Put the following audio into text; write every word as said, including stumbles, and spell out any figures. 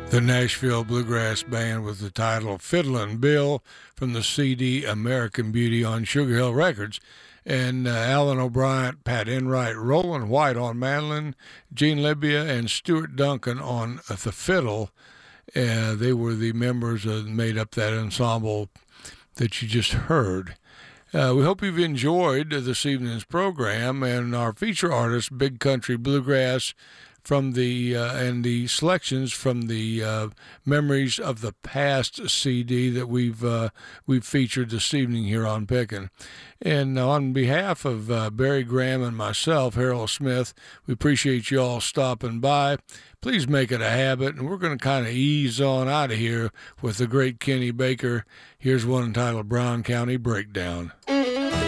The Nashville Bluegrass Band with the title Fiddlin' Bill from the C D American Beauty on Sugar Hill Records. And uh, Alan O'Brien, Pat Enright, Roland White on mandolin, Gene Libya, and Stuart Duncan on uh, the fiddle. Uh, they were the members that made up that ensemble that you just heard. Uh, we hope you've enjoyed this evening's program, and our feature artist, Big Country Bluegrass, from the uh, and the selections from the uh, Memories of the Past C D that we've uh, we've featured this evening here on Pickin'. And on behalf of uh, Barry Graham and myself, Harold Smith, we appreciate you all stopping by. Please make it a habit, and we're going to kind of ease on out of here with the great Kenny Baker. Here's one entitled Brown County Breakdown.